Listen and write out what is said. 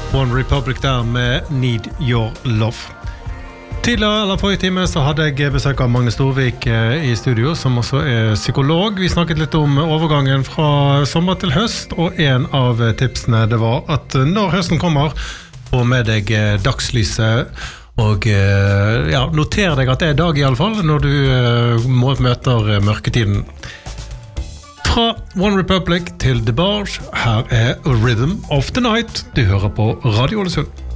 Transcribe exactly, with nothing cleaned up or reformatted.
One Republic der med Need Your Love. Tidligere, eller forrige time, så hadde jeg besøk av Magne Storvik i studio, som også er psykolog. Vi snakket litt om overgangen fra sommer til høst, og en av tipsene det var at når høsten kommer, få med deg dagslyset, og ja, noter deg at det er dag i alle fall, når du møter mørketiden. Fra One Republic til DeBarge, her er Rhythm of the Night. Du hører på Radio Ålesund.